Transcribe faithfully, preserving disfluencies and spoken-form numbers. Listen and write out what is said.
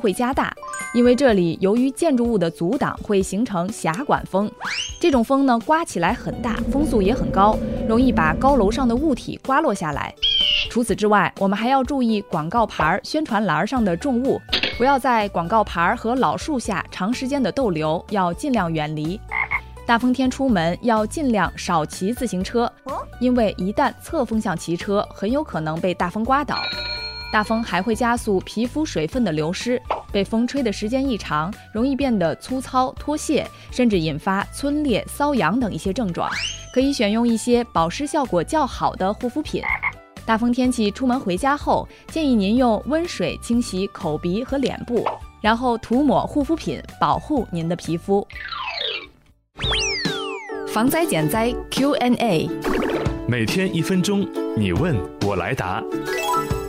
会加大，因为这里由于建筑物的阻挡会形成狭管风，这种风呢刮起来很大，风速也很高，容易把高楼上的物体刮落下来。除此之外，我们还要注意广告牌、宣传栏上的重物，不要在广告牌和老树下长时间的逗留，要尽量远离。大风天出门要尽量少骑自行车，因为一旦侧风向骑车，很有可能被大风刮倒。大风还会加速皮肤水分的流失，被风吹的时间一长，容易变得粗糙、脱屑，甚至引发皴裂、瘙痒等一些症状。可以选用一些保湿效果较好的护肤品。大风天气出门回家后，建议您用温水清洗口鼻和脸部，然后涂抹护肤品，保护您的皮肤。防灾减灾 Q and A， 每天一分钟，你问我来答。